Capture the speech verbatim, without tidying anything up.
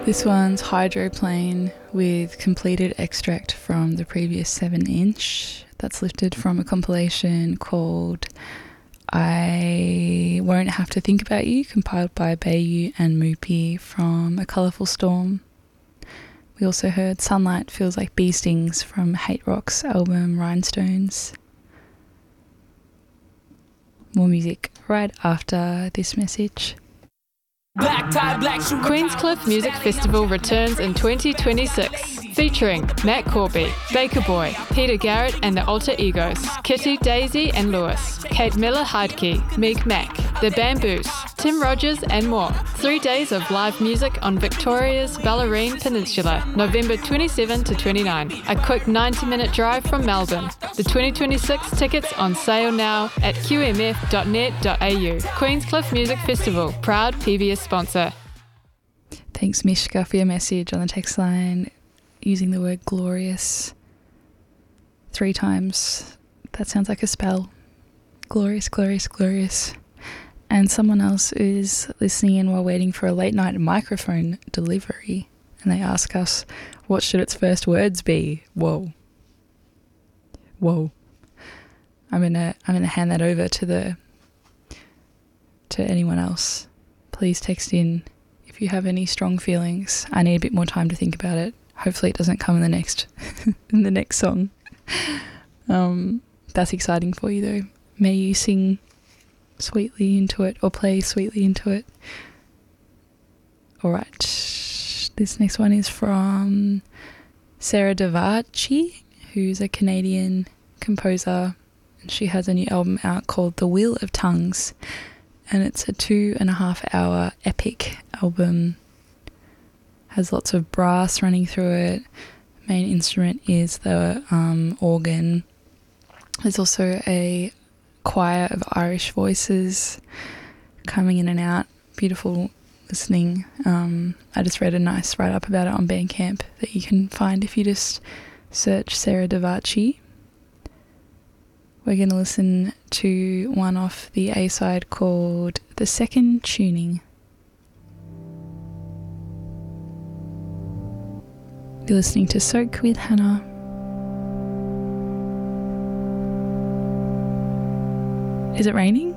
This one's Hydroplane with completed extract from the previous seven inch. That's lifted from a compilation called I Won't Have to Think About You, compiled by Bayu and Moopy from A Colourful Storm. We also heard Sunlight Feels Like Bee Stings from Hate Rock's album Rhinestones. More music right after this message. Black tie, black shoe. Queenscliff Music Festival returns in twenty twenty-six, featuring Matt Corby, Baker Boy, Peter Garrett and the Alter Egos, Kitty, Daisy and Lewis, Kate Miller-Heidke, Meek Mac, The Bamboos, Tim Rogers and more. Three days of live music on Victoria's Bellarine Peninsula, November twenty-seventh to twenty-ninth. A quick ninety minute drive from Melbourne. The twenty twenty-six tickets on sale now at q m f dot net dot a u. Queenscliff Music Festival, proud P B S sponsor. Thanks, Mishka, for your message on the text line using the word glorious three times. That sounds like a spell. Glorious, glorious, glorious. And someone else is listening in while waiting for a late night microphone delivery, and they ask us, what should its first words be? Whoa. Whoa. I'm gonna I'm gonna hand that over to the to anyone else. Please text in if you have any strong feelings. I need a bit more time to think about it. Hopefully it doesn't come in the next in the next song. Um, that's exciting for you though. May you sing sweetly into it or play sweetly into it. Alright. This next one is from Sarah Davachi, who's a Canadian composer, and she has a new album out called The Wheel of Tongues, and it's a two and a half hour epic album. Has lots of brass running through it. Main instrument is the um, organ. There's also a choir of Irish voices coming in and out. Beautiful listening. Um, I just read a nice write-up about it on Bandcamp that you can find if you just search Sarah Davachi. We're going to listen to one off the A-side called The Second Tuning. You're listening to Soak with Hannah. Is it raining?